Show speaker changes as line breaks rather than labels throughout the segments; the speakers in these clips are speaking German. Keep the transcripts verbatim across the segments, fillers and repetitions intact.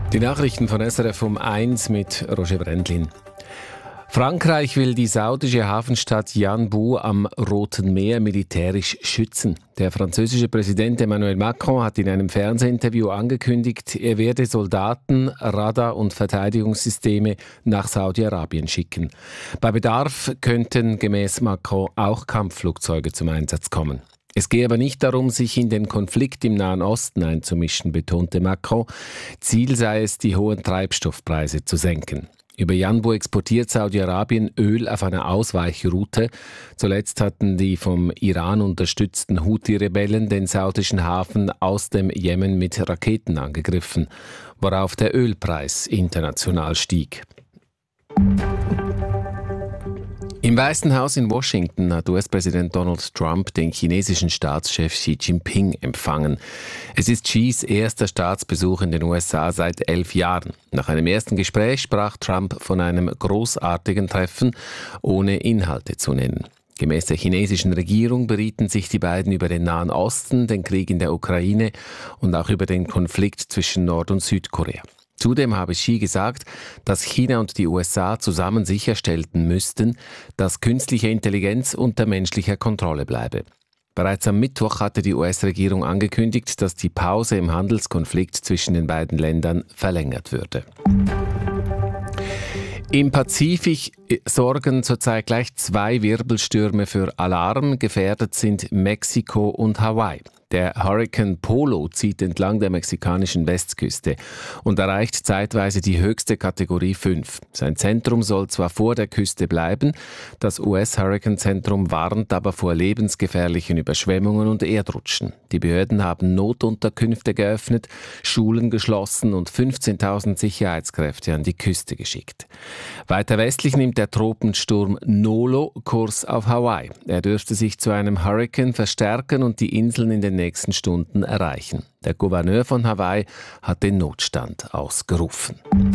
Die Nachrichten von S R F um eins mit Roger Brendlin. Frankreich will die saudische Hafenstadt Yanbu am Roten Meer militärisch schützen. Der französische Präsident Emmanuel Macron hat in einem Fernsehinterview angekündigt, er werde Soldaten, Radar- und Verteidigungssysteme nach Saudi-Arabien schicken. Bei Bedarf könnten gemäß Macron auch Kampfflugzeuge zum Einsatz kommen. Es gehe aber nicht darum, sich in den Konflikt im Nahen Osten einzumischen, betonte Macron. Ziel sei es, die hohen Treibstoffpreise zu senken. Über Yanbu exportiert Saudi-Arabien Öl auf einer Ausweichroute. Zuletzt hatten die vom Iran unterstützten Houthi-Rebellen den saudischen Hafen aus dem Jemen mit Raketen angegriffen, worauf der Ölpreis international stieg. Im Weißen Haus in Washington hat U S-Präsident Donald Trump den chinesischen Staatschef Xi Jinping empfangen. Es ist Xis erster Staatsbesuch in den U S A seit elf Jahren. Nach einem ersten Gespräch sprach Trump von einem großartigen Treffen, ohne Inhalte zu nennen. Gemäß der chinesischen Regierung berieten sich die beiden über den Nahen Osten, den Krieg in der Ukraine und auch über den Konflikt zwischen Nord- und Südkorea. Zudem habe Xi gesagt, dass China und die U S A zusammen sicherstellen müssten, dass künstliche Intelligenz unter menschlicher Kontrolle bleibe. Bereits am Mittwoch hatte die U S-Regierung angekündigt, dass die Pause im Handelskonflikt zwischen den beiden Ländern verlängert würde. Im Pazifik sorgen zurzeit gleich zwei Wirbelstürme für Alarm. Gefährdet sind Mexiko und Hawaii. Der Hurrikan Polo zieht entlang der mexikanischen Westküste und erreicht zeitweise die höchste Kategorie fünf. Sein Zentrum soll zwar vor der Küste bleiben, das U S-Hurrikanzentrum warnt aber vor lebensgefährlichen Überschwemmungen und Erdrutschen. Die Behörden haben Notunterkünfte geöffnet, Schulen geschlossen und fünfzehntausend Sicherheitskräfte an die Küste geschickt. Weiter westlich nimmt der Tropensturm Nolo Kurs auf Hawaii. Er dürfte sich zu einem Hurrikan verstärken und die Inseln in den nächsten Stunden erreichen. Der Gouverneur von Hawaii hat den Notstand ausgerufen.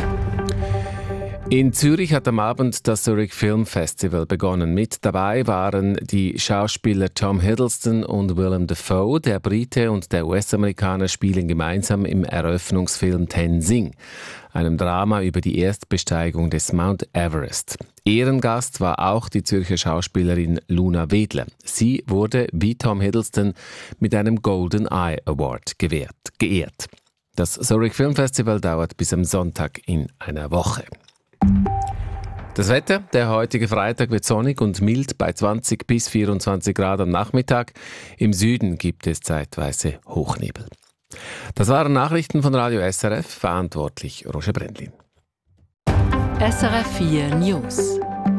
In Zürich hat am Abend das Zurich Film Festival begonnen. Mit dabei waren die Schauspieler Tom Hiddleston und Willem Dafoe. Der Brite und der U S-Amerikaner spielen gemeinsam im Eröffnungsfilm Tenzing, einem Drama über die Erstbesteigung des Mount Everest. Ehrengast war auch die Zürcher Schauspielerin Luna Wedler. Sie wurde, wie Tom Hiddleston, mit einem Golden Eye Award gewährt, geehrt. Das Zurich Film Festival dauert bis am Sonntag in einer Woche. Das Wetter, der heutige Freitag wird sonnig und mild bei zwanzig bis vierundzwanzig Grad am Nachmittag. Im Süden gibt es zeitweise Hochnebel. Das waren Nachrichten von Radio S R F, verantwortlich Roger Brendlin.
S R F vier News.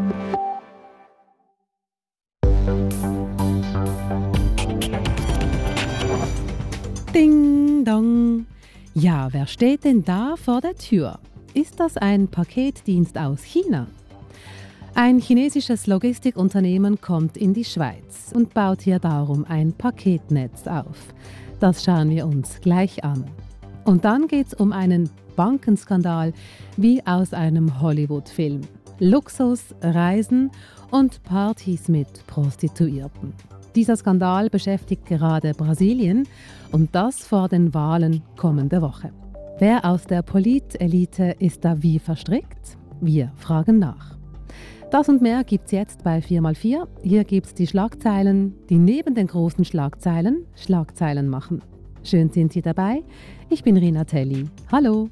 Ding dong. Ja, wer steht denn da vor der Tür? Ist das ein Paketdienst aus China? Ein chinesisches Logistikunternehmen kommt in die Schweiz und baut hier darum ein Paketnetz auf. Das schauen wir uns gleich an. Und dann geht es um einen Bankenskandal wie aus einem Hollywood-Film. Luxus, Reisen und Partys mit Prostituierten. Dieser Skandal beschäftigt gerade Brasilien und das vor den Wahlen kommende Woche. Wer aus der Politelite ist da wie verstrickt? Wir fragen nach. Das und mehr gibt's jetzt bei vier mal vier. Hier gibt's die Schlagzeilen, die neben den großen Schlagzeilen Schlagzeilen machen. Schön sind Sie dabei. Ich bin Rina Telli. Hallo.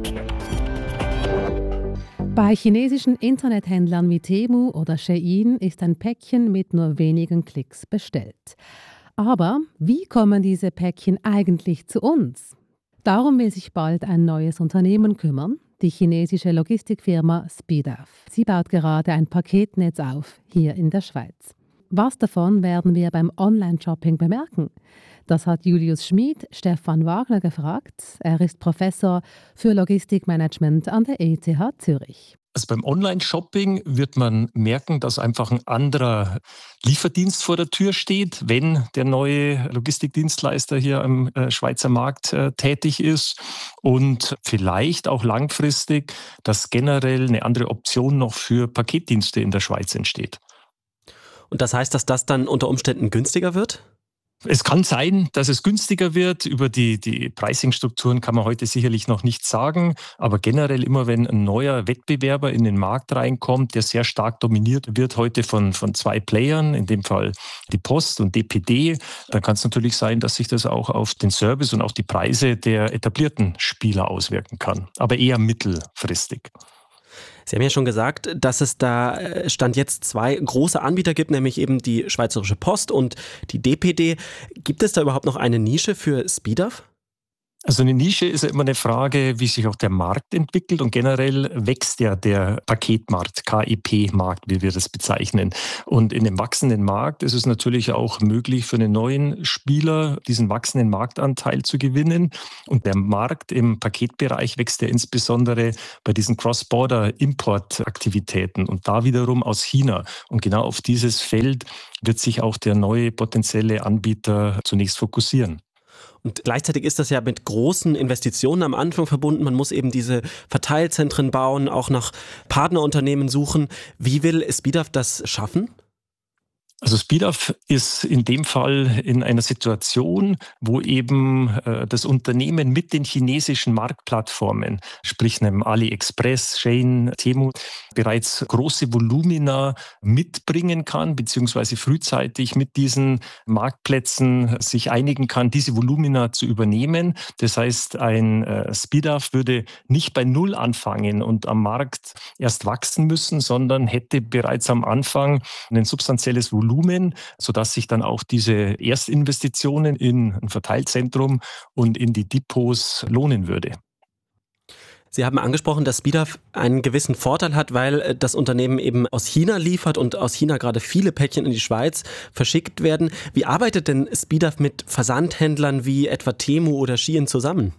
Bei chinesischen Internethändlern wie Temu oder Shein ist ein Päckchen mit nur wenigen Klicks bestellt. Aber wie kommen diese Päckchen eigentlich zu uns? Darum will sich bald ein neues Unternehmen kümmern, die chinesische Logistikfirma Speeduff. Sie baut gerade ein Paketnetz auf, hier in der Schweiz. Was davon werden wir beim Online-Shopping bemerken? Das hat Julius Schmid Stefan Wagner gefragt. Er ist Professor für Logistikmanagement an der E T H Zürich.
Also beim Online-Shopping wird man merken, dass einfach ein anderer Lieferdienst vor der Tür steht, wenn der neue Logistikdienstleister hier am äh, Schweizer Markt äh, tätig ist. Und vielleicht auch langfristig, dass generell eine andere Option noch für Paketdienste in der Schweiz entsteht.
Und das heißt, dass das dann unter Umständen günstiger wird?
Es kann sein, dass es günstiger wird. Über die, die Pricing-Strukturen kann man heute sicherlich noch nichts sagen. Aber generell immer, wenn ein neuer Wettbewerber in den Markt reinkommt, der sehr stark dominiert wird heute von, von zwei Playern, in dem Fall die Post und D P D, dann kann es natürlich sein, dass sich das auch auf den Service und auch die Preise der etablierten Spieler auswirken kann. Aber eher mittelfristig.
Sie haben ja schon gesagt, dass es da Stand jetzt zwei große Anbieter gibt, nämlich eben die Schweizerische Post und die D P D. Gibt es da überhaupt noch eine Nische für Speedup?
Also eine Nische ist ja immer eine Frage, wie sich auch der Markt entwickelt, und generell wächst ja der Paketmarkt, K E P-Markt, wie wir das bezeichnen. Und in dem wachsenden Markt ist es natürlich auch möglich für einen neuen Spieler, diesen wachsenden Marktanteil zu gewinnen. Und der Markt im Paketbereich wächst ja insbesondere bei diesen Cross-Border-Import-Aktivitäten und da wiederum aus China. Und genau auf dieses Feld wird sich auch der neue potenzielle Anbieter zunächst fokussieren.
Und gleichzeitig ist das ja mit großen Investitionen am Anfang verbunden. Man muss eben diese Verteilzentren bauen, auch nach Partnerunternehmen suchen. Wie will Speedup das schaffen?
Also Speedup ist in dem Fall in einer Situation, wo eben äh, das Unternehmen mit den chinesischen Marktplattformen, sprich einem AliExpress, Shein, Temu, bereits große Volumina mitbringen kann, beziehungsweise frühzeitig mit diesen Marktplätzen sich einigen kann, diese Volumina zu übernehmen. Das heißt, ein äh, Speedup würde nicht bei Null anfangen und am Markt erst wachsen müssen, sondern hätte bereits am Anfang ein substanzielles Volumen, Volumen, sodass sich dann auch diese Erstinvestitionen in ein Verteilzentrum und in die Depots lohnen würde.
Sie haben angesprochen, dass Speedup einen gewissen Vorteil hat, weil das Unternehmen eben aus China liefert und aus China gerade viele Päckchen in die Schweiz verschickt werden. Wie arbeitet denn Speedup mit Versandhändlern wie etwa Temu oder Shein zusammen?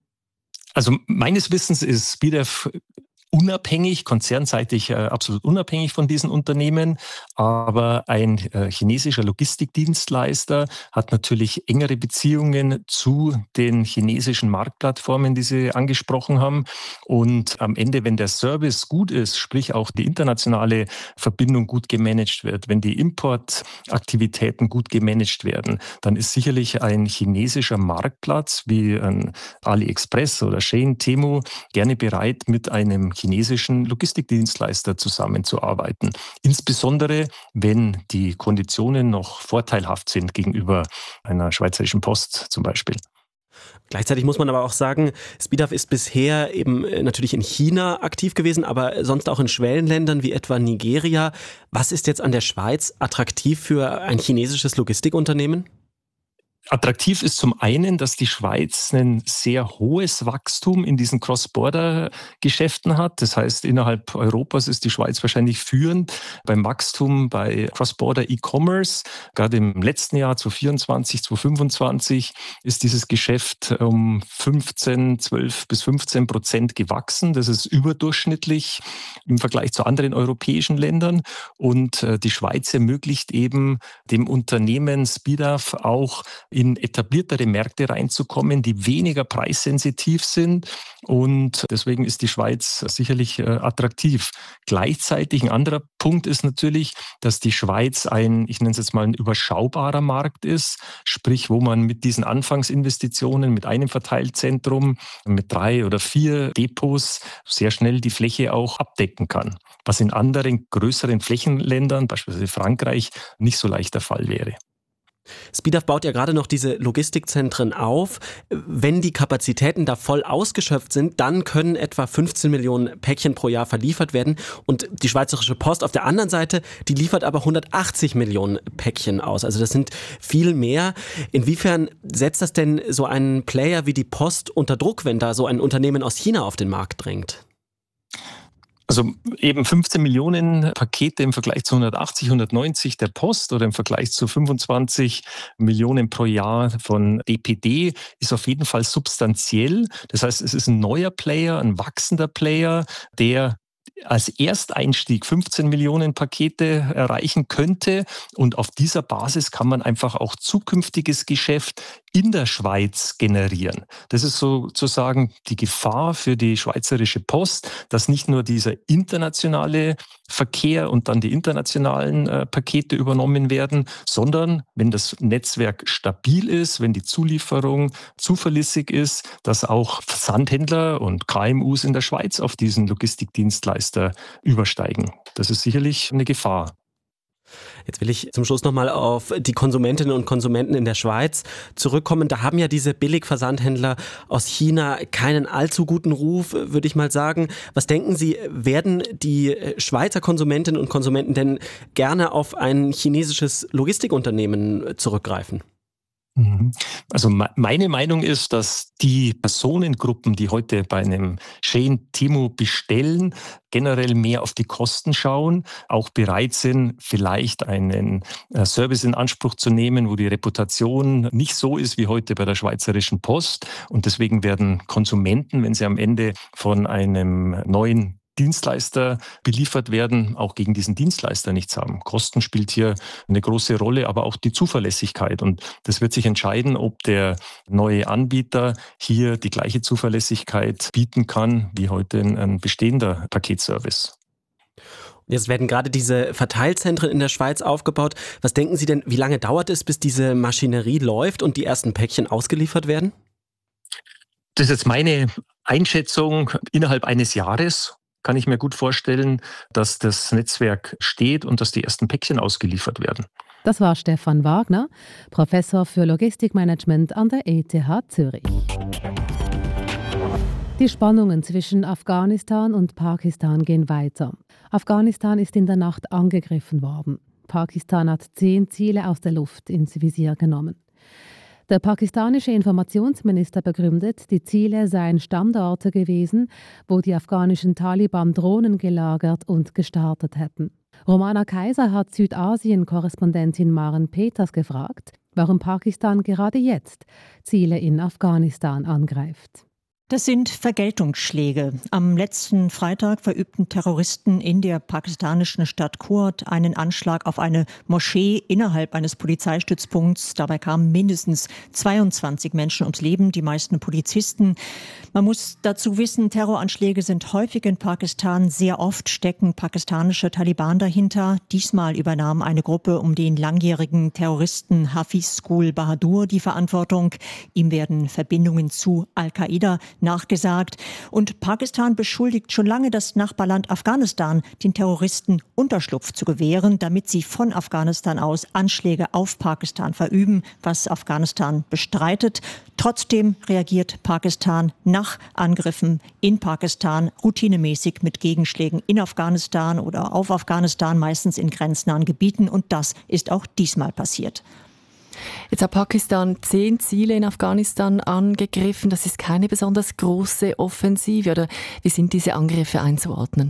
Also meines Wissens ist Speedup unabhängig, konzernseitig äh, absolut unabhängig von diesen Unternehmen. Aber ein äh, chinesischer Logistikdienstleister hat natürlich engere Beziehungen zu den chinesischen Marktplattformen, die Sie angesprochen haben. Und am Ende, wenn der Service gut ist, sprich auch die internationale Verbindung gut gemanagt wird, wenn die Importaktivitäten gut gemanagt werden, dann ist sicherlich ein chinesischer Marktplatz wie ein AliExpress oder Shein, Temu gerne bereit, mit einem chinesischen Logistikdienstleister zusammenzuarbeiten. Insbesondere, wenn die Konditionen noch vorteilhaft sind gegenüber einer Schweizerischen Post zum Beispiel.
Gleichzeitig muss man aber auch sagen, Speedup ist bisher eben natürlich in China aktiv gewesen, aber sonst auch in Schwellenländern wie etwa Nigeria. Was ist jetzt an der Schweiz attraktiv für ein chinesisches Logistikunternehmen?
Attraktiv ist zum einen, dass die Schweiz ein sehr hohes Wachstum in diesen Cross-Border-Geschäften hat. Das heißt, innerhalb Europas ist die Schweiz wahrscheinlich führend beim Wachstum bei Cross-Border-E-Commerce. Gerade im letzten Jahr, zwanzig vierundzwanzig, zwanzig fünfundzwanzig, ist dieses Geschäft um fünfzehn, zwölf bis fünfzehn Prozent gewachsen. Das ist überdurchschnittlich im Vergleich zu anderen europäischen Ländern. Und die Schweiz ermöglicht eben dem Unternehmen Speedup auch in etabliertere Märkte reinzukommen, die weniger preissensitiv sind. Und deswegen ist die Schweiz sicherlich äh, attraktiv. Gleichzeitig ein anderer Punkt ist natürlich, dass die Schweiz ein, ich nenne es jetzt mal ein überschaubarer Markt ist, sprich, wo man mit diesen Anfangsinvestitionen, mit einem Verteilzentrum, mit drei oder vier Depots sehr schnell die Fläche auch abdecken kann, was in anderen größeren Flächenländern, beispielsweise Frankreich, nicht so leicht der Fall wäre.
Speedup baut ja gerade noch diese Logistikzentren auf. Wenn die Kapazitäten da voll ausgeschöpft sind, dann können etwa fünfzehn Millionen Päckchen pro Jahr verliefert werden. Und die Schweizerische Post auf der anderen Seite, die liefert aber hundertachtzig Millionen Päckchen aus. Also das sind viel mehr. Inwiefern setzt das denn so einen Player wie die Post unter Druck, wenn da so ein Unternehmen aus China auf den Markt drängt?
Also eben fünfzehn Millionen Pakete im Vergleich zu hundertachtzig, hundertneunzig der Post oder im Vergleich zu fünfundzwanzig Millionen pro Jahr von D P D ist auf jeden Fall substanziell. Das heißt, es ist ein neuer Player, ein wachsender Player, der als Ersteinstieg fünfzehn Millionen Pakete erreichen könnte. Und auf dieser Basis kann man einfach auch zukünftiges Geschäft in der Schweiz generieren. Das ist sozusagen die Gefahr für die Schweizerische Post, dass nicht nur dieser internationale Verkehr und dann die internationalen äh, Pakete übernommen werden, sondern wenn das Netzwerk stabil ist, wenn die Zulieferung zuverlässig ist, dass auch Versandhändler und K M Us in der Schweiz auf diesen Logistikdienstleister übersteigen. Das ist sicherlich eine Gefahr.
Jetzt will ich zum Schluss nochmal auf die Konsumentinnen und Konsumenten in der Schweiz zurückkommen. Da haben ja diese Billigversandhändler aus China keinen allzu guten Ruf, würde ich mal sagen. Was denken Sie, werden die Schweizer Konsumentinnen und Konsumenten denn gerne auf ein chinesisches Logistikunternehmen zurückgreifen?
Also meine Meinung ist, dass die Personengruppen, die heute bei einem Shein Temu bestellen, generell mehr auf die Kosten schauen, auch bereit sind, vielleicht einen Service in Anspruch zu nehmen, wo die Reputation nicht so ist wie heute bei der Schweizerischen Post. Und deswegen werden Konsumenten, wenn sie am Ende von einem neuen Dienstleister beliefert werden, auch gegen diesen Dienstleister nichts haben. Kosten spielt hier eine große Rolle, aber auch die Zuverlässigkeit. Und das wird sich entscheiden, ob der neue Anbieter hier die gleiche Zuverlässigkeit bieten kann wie heute ein bestehender Paketservice.
Jetzt werden gerade diese Verteilzentren in der Schweiz aufgebaut. Was denken Sie denn, wie lange dauert es, bis diese Maschinerie läuft und die ersten Päckchen ausgeliefert werden?
Das ist jetzt meine Einschätzung. Innerhalb eines Jahres kann ich mir gut vorstellen, dass das Netzwerk steht und dass die ersten Päckchen ausgeliefert werden.
Das war Stefan Wagner, Professor für Logistikmanagement an der E T H Zürich. Die Spannungen zwischen Afghanistan und Pakistan gehen weiter. Afghanistan ist in der Nacht angegriffen worden. Pakistan hat zehn Ziele aus der Luft ins Visier genommen. Der pakistanische Informationsminister begründet, die Ziele seien Standorte gewesen, wo die afghanischen Taliban Drohnen gelagert und gestartet hätten. Romana Kaiser hat Südasien-Korrespondentin Maren Peters gefragt, warum Pakistan gerade jetzt Ziele in Afghanistan angreift.
Das sind Vergeltungsschläge. Am letzten Freitag verübten Terroristen in der pakistanischen Stadt Kurt einen Anschlag auf eine Moschee innerhalb eines Polizeistützpunkts. Dabei kamen mindestens zweiundzwanzig Menschen ums Leben, die meisten Polizisten. Man muss dazu wissen, Terroranschläge sind häufig in Pakistan. Sehr oft stecken pakistanische Taliban dahinter. Diesmal übernahm eine Gruppe um den langjährigen Terroristen Hafiz Gul Bahadur die Verantwortung. Ihm werden Verbindungen zu Al-Qaida nachgesagt. Und Pakistan beschuldigt schon lange das Nachbarland Afghanistan, den Terroristen Unterschlupf zu gewähren, damit sie von Afghanistan aus Anschläge auf Pakistan verüben, was Afghanistan bestreitet. Trotzdem reagiert Pakistan nach Angriffen in Pakistan routinemäßig mit Gegenschlägen in Afghanistan oder auf Afghanistan, meistens in grenznahen Gebieten. Und das ist auch diesmal passiert.
Jetzt hat Pakistan zehn Ziele in Afghanistan angegriffen. Das ist keine besonders große Offensive. Oder wie sind diese Angriffe einzuordnen?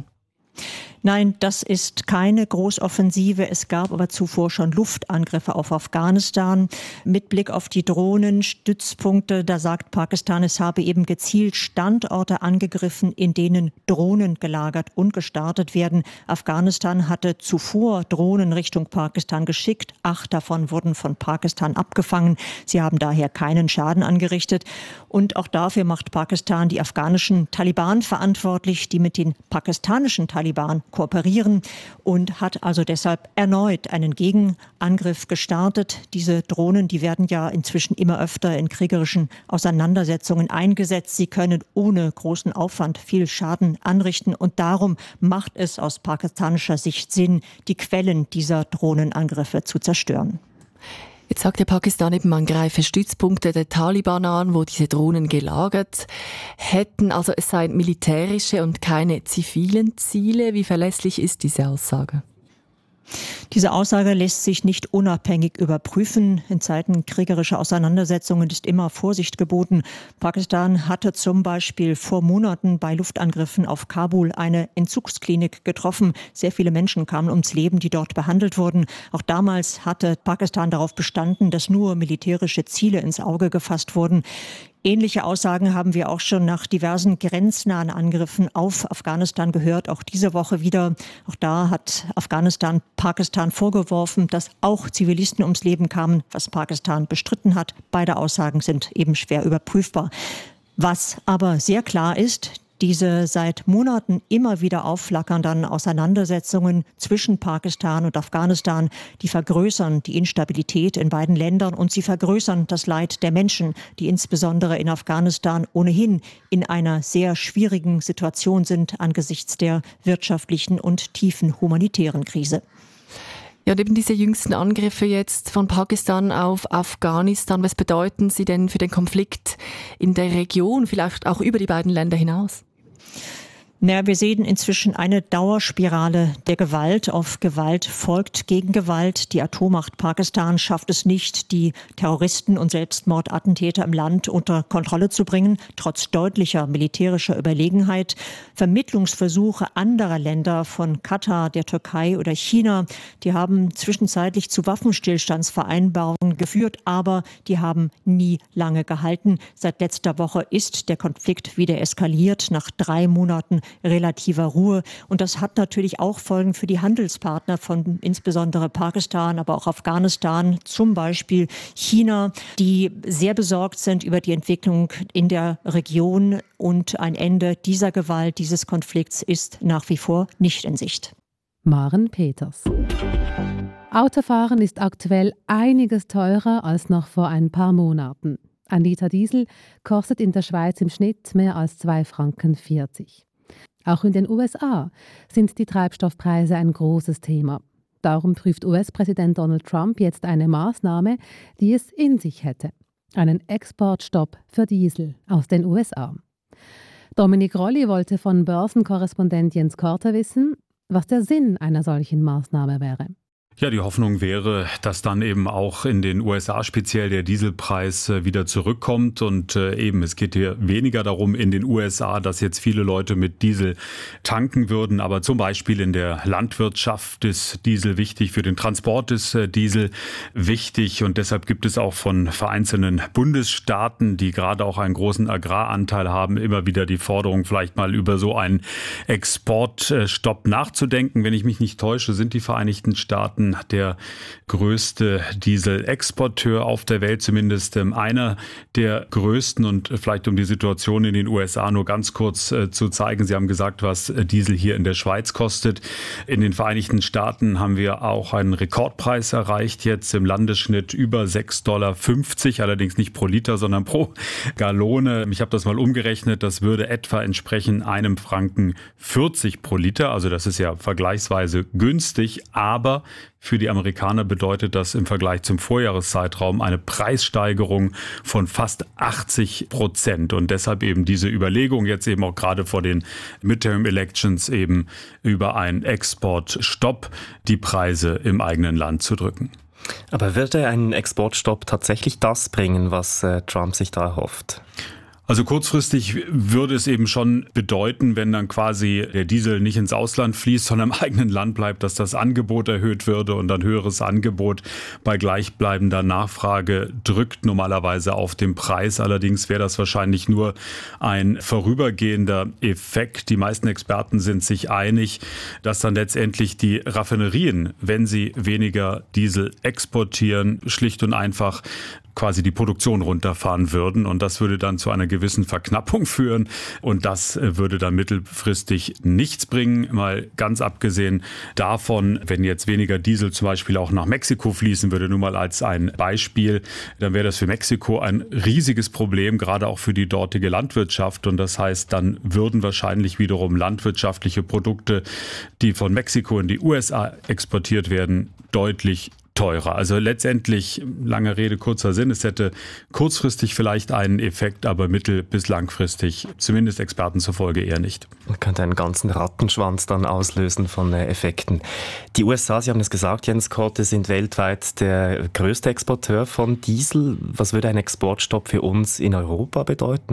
Nein, das ist keine Großoffensive. Es gab aber zuvor schon Luftangriffe auf Afghanistan. Mit Blick auf die Drohnenstützpunkte, da sagt Pakistan, es habe eben gezielt Standorte angegriffen, in denen Drohnen gelagert und gestartet werden. Afghanistan hatte zuvor Drohnen Richtung Pakistan geschickt. Acht davon wurden von Pakistan abgefangen. Sie haben daher keinen Schaden angerichtet. Und auch dafür macht Pakistan die afghanischen Taliban verantwortlich, die mit den pakistanischen Taliban kooperieren, und hat also deshalb erneut einen Gegenangriff gestartet. Diese Drohnen, die werden ja inzwischen immer öfter in kriegerischen Auseinandersetzungen eingesetzt. Sie können ohne großen Aufwand viel Schaden anrichten, und darum macht es aus pakistanischer Sicht Sinn, die Quellen dieser Drohnenangriffe zu zerstören.
Jetzt sagt ja Pakistan eben, man greife Stützpunkte der Taliban an, wo diese Drohnen gelagert hätten. Also es seien militärische und keine zivilen Ziele. Wie verlässlich ist diese Aussage?
Diese Aussage lässt sich nicht unabhängig überprüfen. In Zeiten kriegerischer Auseinandersetzungen ist immer Vorsicht geboten. Pakistan hatte zum Beispiel vor Monaten bei Luftangriffen auf Kabul eine Entzugsklinik getroffen. Sehr viele Menschen kamen ums Leben, die dort behandelt wurden. Auch damals hatte Pakistan darauf bestanden, dass nur militärische Ziele ins Auge gefasst wurden. Ähnliche Aussagen haben wir auch schon nach diversen grenznahen Angriffen auf Afghanistan gehört, auch diese Woche wieder. Auch da hat Afghanistan Pakistan Pakistan vorgeworfen, dass auch Zivilisten ums Leben kamen, was Pakistan bestritten hat. Beide Aussagen sind eben schwer überprüfbar. Was aber sehr klar ist, diese seit Monaten immer wieder aufflackernden Auseinandersetzungen zwischen Pakistan und Afghanistan, die vergrößern die Instabilität in beiden Ländern und sie vergrößern das Leid der Menschen, die insbesondere in Afghanistan ohnehin in einer sehr schwierigen Situation sind angesichts der wirtschaftlichen und tiefen humanitären Krise.
Ja, und eben diese jüngsten Angriffe jetzt von Pakistan auf Afghanistan, was bedeuten sie denn für den Konflikt in der Region, vielleicht auch über die beiden Länder hinaus?
Naja, wir sehen inzwischen eine Dauerspirale der Gewalt. Auf Gewalt folgt Gegengewalt. Die Atommacht Pakistan schafft es nicht, die Terroristen und Selbstmordattentäter im Land unter Kontrolle zu bringen, trotz deutlicher militärischer Überlegenheit. Vermittlungsversuche anderer Länder von Katar, der Türkei oder China, die haben zwischenzeitlich zu Waffenstillstandsvereinbarungen geführt, aber die haben nie lange gehalten. Seit letzter Woche ist der Konflikt wieder eskaliert, nach drei Monaten relativer Ruhe. Und das hat natürlich auch Folgen für die Handelspartner von insbesondere Pakistan, aber auch Afghanistan, zum Beispiel China, die sehr besorgt sind über die Entwicklung in der Region. Und ein Ende dieser Gewalt, dieses Konflikts ist nach wie vor nicht in Sicht.
Maren Peters. Autofahren ist aktuell einiges teurer als noch vor ein paar Monaten. Ein Liter Diesel kostet in der Schweiz im Schnitt mehr als zwei Franken vierzig. Auch in den U S A sind die Treibstoffpreise ein großes Thema. Darum prüft U S-Präsident Donald Trump jetzt eine Maßnahme, die es in sich hätte. Einen Exportstopp für Diesel aus den U S A. Dominik Rolli wollte von Börsenkorrespondent Jens Korter wissen, was der Sinn einer solchen Maßnahme wäre.
Ja, die Hoffnung wäre, dass dann eben auch in den U S A speziell der Dieselpreis wieder zurückkommt und äh, eben es geht hier weniger darum in den U S A, dass jetzt viele Leute mit Diesel tanken würden, aber zum Beispiel in der Landwirtschaft ist Diesel wichtig, für den Transport ist äh, Diesel wichtig und deshalb gibt es auch von vereinzelten Bundesstaaten, die gerade auch einen großen Agraranteil haben, immer wieder die Forderung, vielleicht mal über so einen Exportstopp nachzudenken. Wenn ich mich nicht täusche, sind die Vereinigten Staaten der größte Dieselexporteur auf der Welt, zumindest einer der größten. Und vielleicht um die Situation in den U S A nur ganz kurz äh, zu zeigen. Sie haben gesagt, was Diesel hier in der Schweiz kostet. In den Vereinigten Staaten haben wir auch einen Rekordpreis erreicht, jetzt im Landesschnitt über sechs Komma fünfzig Dollar, allerdings nicht pro Liter, sondern pro Gallone. Ich habe das mal umgerechnet, das würde etwa entsprechen einem Franken vierzig pro Liter. Also das ist ja vergleichsweise günstig, aber für die Amerikaner bedeutet das im Vergleich zum Vorjahreszeitraum eine Preissteigerung von fast achtzig Prozent. Und deshalb eben diese Überlegung jetzt eben auch gerade vor den Midterm Elections eben über einen Exportstopp die Preise im eigenen Land zu drücken.
Aber würde ein Exportstopp tatsächlich das bringen, was äh, Trump sich da erhofft?
Also kurzfristig würde es eben schon bedeuten, wenn dann quasi der Diesel nicht ins Ausland fließt, sondern im eigenen Land bleibt, dass das Angebot erhöht würde und ein höheres Angebot bei gleichbleibender Nachfrage drückt normalerweise auf den Preis. Allerdings wäre das wahrscheinlich nur ein vorübergehender Effekt. Die meisten Experten sind sich einig, dass dann letztendlich die Raffinerien, wenn sie weniger Diesel exportieren, schlicht und einfach quasi die Produktion runterfahren würden und das würde dann zu einer gewissen Verknappung führen und das würde dann mittelfristig nichts bringen, mal ganz abgesehen davon, wenn jetzt weniger Diesel zum Beispiel auch nach Mexiko fließen würde, nur mal als ein Beispiel, dann wäre das für Mexiko ein riesiges Problem, gerade auch für die dortige Landwirtschaft und das heißt, dann würden wahrscheinlich wiederum landwirtschaftliche Produkte, die von Mexiko in die U S A exportiert werden, deutlich teurer. Also letztendlich, lange Rede, kurzer Sinn, es hätte kurzfristig vielleicht einen Effekt, aber mittel- bis langfristig, zumindest Experten zufolge, eher nicht.
Man könnte einen ganzen Rattenschwanz dann auslösen von äh, Effekten. Die U S A, Sie haben es gesagt, Jens Korte, sind weltweit der größte Exporteur von Diesel. Was würde ein Exportstopp für uns in Europa bedeuten?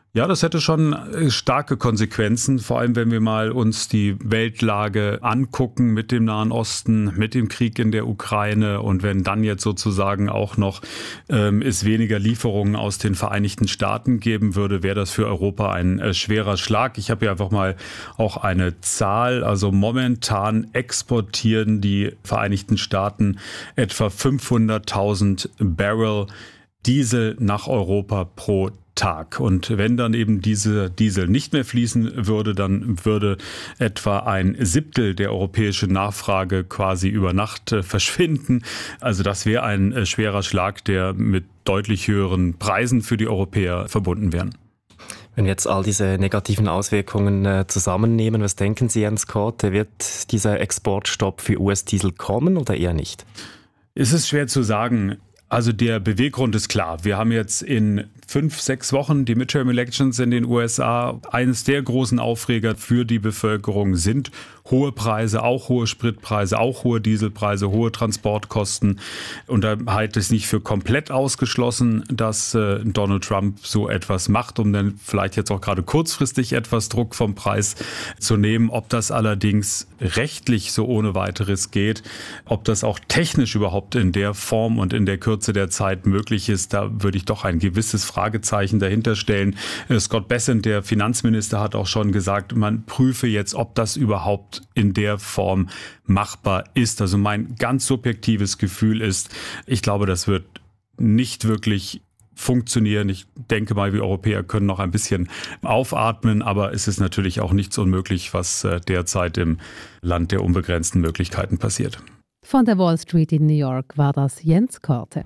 Ja, das hätte schon starke Konsequenzen, vor allem wenn wir mal uns die Weltlage angucken mit dem Nahen Osten, mit dem Krieg in der Ukraine und wenn dann jetzt sozusagen auch noch ähm, es weniger Lieferungen aus den Vereinigten Staaten geben würde, wäre das für Europa ein äh, schwerer Schlag. Ich habe hier einfach mal auch eine Zahl, also momentan exportieren die Vereinigten Staaten etwa fünfhunderttausend Barrel Diesel nach Europa pro Tag. Und wenn dann eben diese Diesel nicht mehr fließen würde, dann würde etwa ein Siebtel der europäischen Nachfrage quasi über Nacht äh, verschwinden. Also das wäre ein äh, schwerer Schlag, der mit deutlich höheren Preisen für die Europäer verbunden wären.
Wenn wir jetzt all diese negativen Auswirkungen äh, zusammennehmen, was denken Sie, Jens Korte, wird dieser Exportstopp für U S-Diesel kommen oder eher nicht?
Es ist schwer zu sagen. Also der Beweggrund ist klar. Wir haben jetzt in fünf, sechs Wochen die Midterm-Elections in den U S A. Eines der großen Aufreger für die Bevölkerung sind hohe Preise, auch hohe Spritpreise, auch hohe Dieselpreise, hohe Transportkosten. Und da halte ich es nicht für komplett ausgeschlossen, dass äh, Donald Trump so etwas macht, um dann vielleicht jetzt auch gerade kurzfristig etwas Druck vom Preis zu nehmen. Ob das allerdings rechtlich so ohne weiteres geht, ob das auch technisch überhaupt in der Form und in der Kürze der Zeit möglich ist, da würde ich doch ein gewisses Fragezeichen dahinter stellen. Äh, Scott Bessent, der Finanzminister, hat auch schon gesagt, man prüfe jetzt, ob das überhaupt in der Form machbar ist. Also mein ganz subjektives Gefühl ist, ich glaube, das wird nicht wirklich funktionieren. Ich denke mal, wir Europäer können noch ein bisschen aufatmen, aber es ist natürlich auch nichts unmöglich, was derzeit im Land der unbegrenzten Möglichkeiten passiert.
Von der Wall Street in New York war das Jens Korte.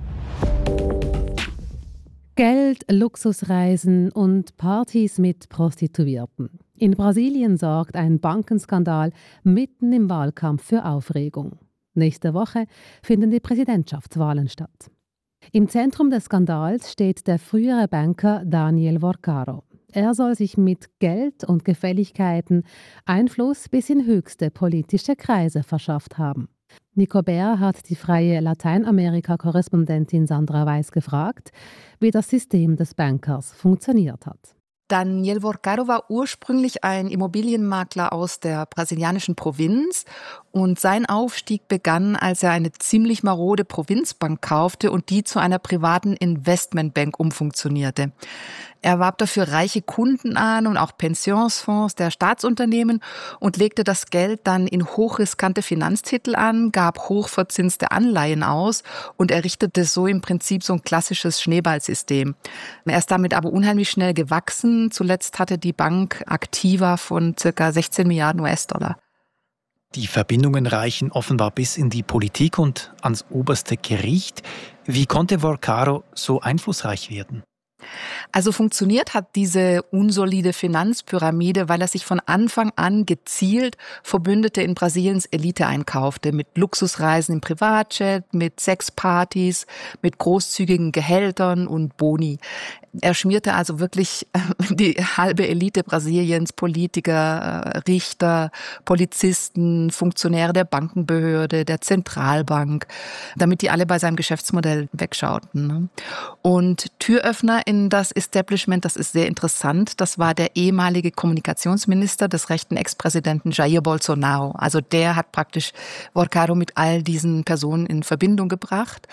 Geld, Luxusreisen und Partys mit Prostituierten. In Brasilien sorgt ein Bankenskandal mitten im Wahlkampf für Aufregung. Nächste Woche finden die Präsidentschaftswahlen statt. Im Zentrum des Skandals steht der frühere Banker Daniel Vorcaro. Er soll sich mit Geld und Gefälligkeiten Einfluss bis in höchste politische Kreise verschafft haben. Nico Bär hat die freie Lateinamerika-Korrespondentin Sandra Weiß gefragt, wie das System des Bankers funktioniert hat.
Daniel Vorcaro war ursprünglich ein Immobilienmakler aus der brasilianischen Provinz und sein Aufstieg begann, als er eine ziemlich marode Provinzbank kaufte und die zu einer privaten Investmentbank umfunktionierte. Er warb dafür reiche Kunden an und auch Pensionsfonds der Staatsunternehmen und legte das Geld dann in hochriskante Finanztitel an, gab hochverzinste Anleihen aus und errichtete so im Prinzip so ein klassisches Schneeballsystem. Er ist damit aber unheimlich schnell gewachsen. Zuletzt hatte die Bank Aktiva von ca. sechzehn Milliarden U S-Dollar.
Die Verbindungen reichen offenbar bis in die Politik und ans oberste Gericht. Wie konnte Vorcaro so einflussreich werden?
Also funktioniert hat diese unsolide Finanzpyramide, weil er sich von Anfang an gezielt Verbündete in Brasiliens Elite einkaufte. Mit Luxusreisen im Privatjet, mit Sexpartys, mit großzügigen Gehältern und Boni. Er schmierte also wirklich die halbe Elite Brasiliens, Politiker, Richter, Polizisten, Funktionäre der Bankenbehörde, der Zentralbank, damit die alle bei seinem Geschäftsmodell wegschauten. Und Türöffner in das Establishment, das ist sehr interessant, das war der ehemalige Kommunikationsminister des rechten Ex-Präsidenten Jair Bolsonaro. Also der hat praktisch Vorcaro mit all diesen Personen in Verbindung gebracht.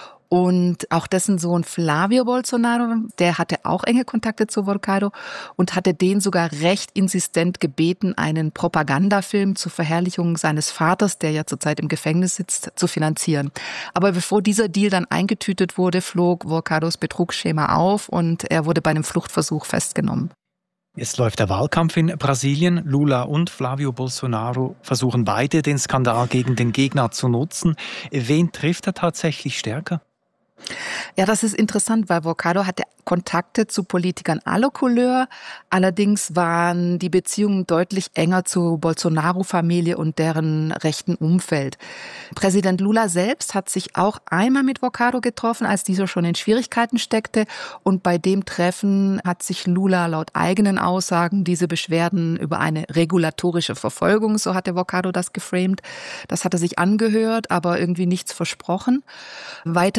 Und auch dessen Sohn Flávio Bolsonaro, der hatte auch enge Kontakte zu Vorcaro und hatte den sogar recht insistent gebeten, einen Propagandafilm zur Verherrlichung seines Vaters, der ja zurzeit im Gefängnis sitzt, zu finanzieren. Aber bevor dieser Deal dann eingetütet wurde, flog Vorcaros Betrugsschema auf und er wurde bei einem Fluchtversuch festgenommen.
Jetzt läuft der Wahlkampf in Brasilien. Lula und Flávio Bolsonaro versuchen beide, den Skandal gegen den Gegner zu nutzen. Wen trifft er tatsächlich stärker?
Ja, das ist interessant, weil Vorcaro hatte Kontakte zu Politikern aller Couleur. Allerdings waren die Beziehungen deutlich enger zur Bolsonaro-Familie und deren rechten Umfeld. Präsident Lula selbst hat sich auch einmal mit Vorcaro getroffen, als dieser schon in Schwierigkeiten steckte. Und bei dem Treffen hat sich Lula laut eigenen Aussagen diese Beschwerden über eine regulatorische Verfolgung, so hatte Vorcaro das geframed, das hat er sich angehört, aber irgendwie nichts versprochen. Weitere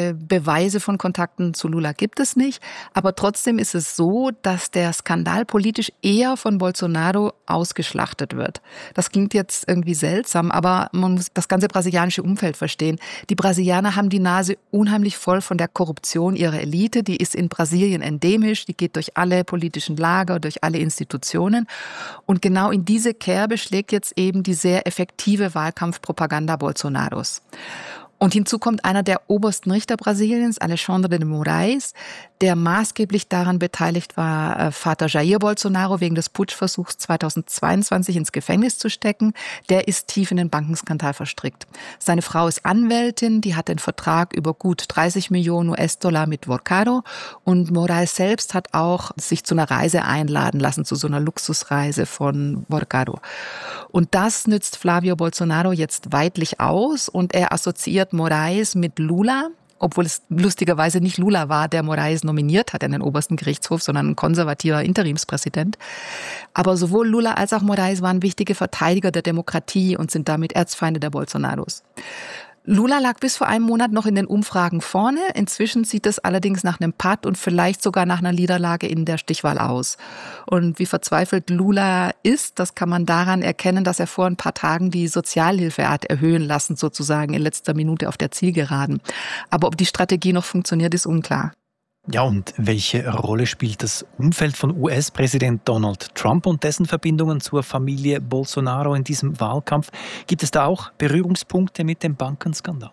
Konkrete Beweise von Kontakten zu Lula gibt es nicht. Aber trotzdem ist es so, dass der Skandal politisch eher von Bolsonaro ausgeschlachtet wird. Das klingt jetzt irgendwie seltsam, aber man muss das ganze brasilianische Umfeld verstehen. Die Brasilianer haben die Nase unheimlich voll von der Korruption ihrer Elite. Die ist in Brasilien endemisch, die geht durch alle politischen Lager, durch alle Institutionen. Und genau in diese Kerbe schlägt jetzt eben die sehr effektive Wahlkampfpropaganda Bolsonaros. Und hinzu kommt einer der obersten Richter Brasiliens, Alexandre de Moraes, der maßgeblich daran beteiligt war, Vater Jair Bolsonaro wegen des Putschversuchs zweitausendzweiundzwanzig ins Gefängnis zu stecken. Der ist tief in den Bankenskandal verstrickt. Seine Frau ist Anwältin, die hat einen Vertrag über gut dreißig Millionen U S-Dollar mit Vorcado. Und Moraes selbst hat auch sich zu einer Reise einladen lassen, zu so einer Luxusreise von Vorcado. Und das nützt Flavio Bolsonaro jetzt weidlich aus und er assoziiert Moraes mit Lula, obwohl es lustigerweise nicht Lula war, der Moraes nominiert hat in den obersten Gerichtshof, sondern ein konservativer Interimspräsident. Aber sowohl Lula als auch Moraes waren wichtige Verteidiger der Demokratie und sind damit Erzfeinde der Bolsonaros. Lula lag bis vor einem Monat noch in den Umfragen vorne. Inzwischen sieht es allerdings nach einem Patt und vielleicht sogar nach einer Niederlage in der Stichwahl aus. Und wie verzweifelt Lula ist, das kann man daran erkennen, dass er vor ein paar Tagen die Sozialhilfe hat erhöhen lassen, sozusagen in letzter Minute auf der Zielgeraden. Aber ob die Strategie noch funktioniert, ist unklar.
Ja, und welche Rolle spielt das Umfeld von U S-Präsident Donald Trump und dessen Verbindungen zur Familie Bolsonaro in diesem Wahlkampf? Gibt es da auch Berührungspunkte mit dem Bankenskandal?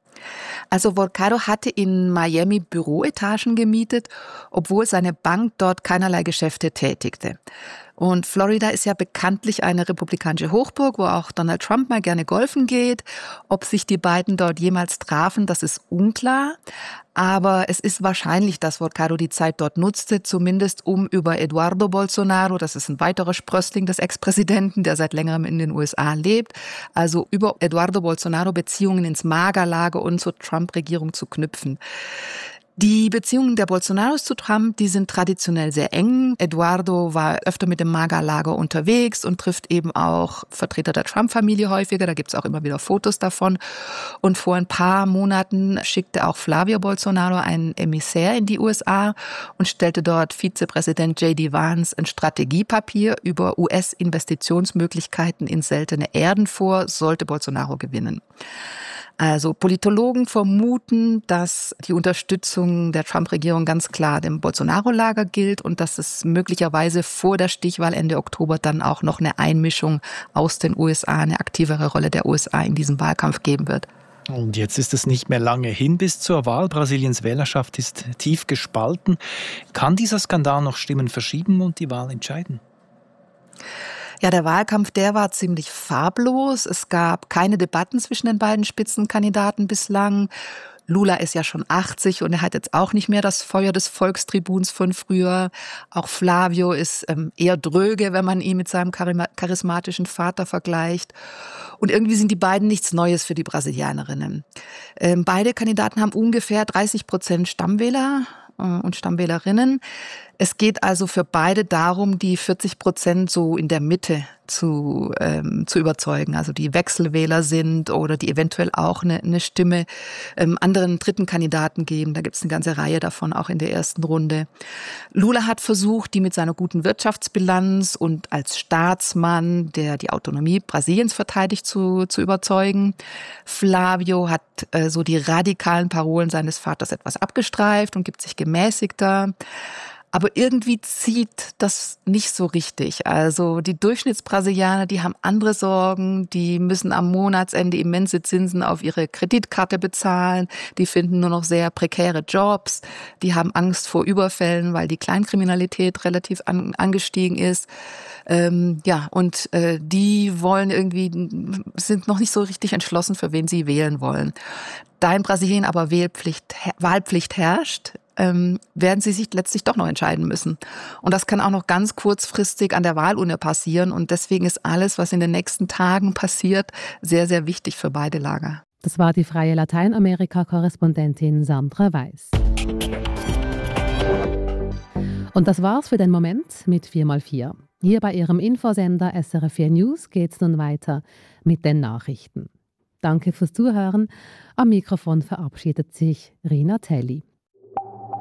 Also Vorcado hatte in Miami Büroetagen gemietet, obwohl seine Bank dort keinerlei Geschäfte tätigte. Und Florida ist ja bekanntlich eine republikanische Hochburg, wo auch Donald Trump mal gerne golfen geht. Ob sich die beiden dort jemals trafen, das ist unklar. Aber es ist wahrscheinlich, dass Vorcado die Zeit dort nutzte, zumindest um über Eduardo Bolsonaro, das ist ein weiterer Sprössling des Ex-Präsidenten, der seit längerem in den U S A lebt, also über Eduardo Bolsonaro Beziehungen ins Magerlager und zur Trump-Regierung zu knüpfen. Die Beziehungen der Bolsonaros zu Trump, die sind traditionell sehr eng. Eduardo war öfter mit dem MAGA-Lager unterwegs und trifft eben auch Vertreter der Trump-Familie häufiger. Da gibt's auch immer wieder Fotos davon. Und vor ein paar Monaten schickte auch Flavio Bolsonaro einen Emissär in die U S A und stellte dort Vizepräsident J D Vance ein Strategiepapier über U S-Investitionsmöglichkeiten in seltene Erden vor, sollte Bolsonaro gewinnen. Also Politologen vermuten, dass die Unterstützung der Trump-Regierung ganz klar dem Bolsonaro-Lager gilt und dass es möglicherweise vor der Stichwahl Ende Oktober dann auch noch eine Einmischung aus den U S A, eine aktivere Rolle der U S A in diesem Wahlkampf geben wird.
Und jetzt ist es nicht mehr lange hin bis zur Wahl. Brasiliens Wählerschaft ist tief gespalten. Kann dieser Skandal noch Stimmen verschieben und die Wahl entscheiden?
Ja, der Wahlkampf, der war ziemlich farblos. Es gab keine Debatten zwischen den beiden Spitzenkandidaten bislang. Lula ist ja schon achtzig und er hat jetzt auch nicht mehr das Feuer des Volkstribuns von früher. Auch Flavio ist ähm, eher dröge, wenn man ihn mit seinem charismatischen Vater vergleicht. Und irgendwie sind die beiden nichts Neues für die Brasilianerinnen. Ähm, beide Kandidaten haben ungefähr dreißig Prozent Stammwähler äh, und Stammwählerinnen. Es geht also für beide darum, die vierzig Prozent so in der Mitte zu ähm, zu überzeugen, also die Wechselwähler sind oder die eventuell auch eine, eine Stimme ähm, anderen dritten Kandidaten geben. Da gibt es eine ganze Reihe davon, auch in der ersten Runde. Lula hat versucht, die mit seiner guten Wirtschaftsbilanz und als Staatsmann, der die Autonomie Brasiliens verteidigt, zu zu überzeugen. Flavio hat äh, so die radikalen Parolen seines Vaters etwas abgestreift und gibt sich gemäßigter. Aber irgendwie zieht das nicht so richtig. Also die Durchschnittsbrasilianer, die haben andere Sorgen, die müssen am Monatsende immense Zinsen auf ihre Kreditkarte bezahlen, die finden nur noch sehr prekäre Jobs, die haben Angst vor Überfällen, weil die Kleinkriminalität relativ an, angestiegen ist. Ähm, ja, und äh, die wollen irgendwie, sind noch nicht so richtig entschlossen, für wen sie wählen wollen. Da in Brasilien aber Wählpflicht, Wahlpflicht herrscht, ähm, werden sie sich letztlich doch noch entscheiden müssen. Und das kann auch noch ganz kurzfristig an der Wahlurne passieren. Und deswegen ist alles, was in den nächsten Tagen passiert, sehr, sehr wichtig für beide Lager.
Das war die freie Lateinamerika-Korrespondentin Sandra Weiß. Und das war's für den Moment mit vier mal vier. Hier bei Ihrem Infosender S R F vier News geht's nun weiter mit den Nachrichten. Danke fürs Zuhören. Am Mikrofon verabschiedet sich Rina Telli.